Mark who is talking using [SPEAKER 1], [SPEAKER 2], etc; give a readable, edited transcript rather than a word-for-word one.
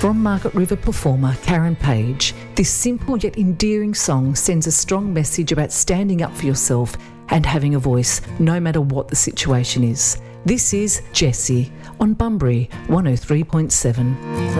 [SPEAKER 1] From Margaret River performer Karen Page, this simple yet endearing song sends a strong message about standing up for yourself and having a voice, no matter what the situation is. This is Jessie on Bunbury 103.7.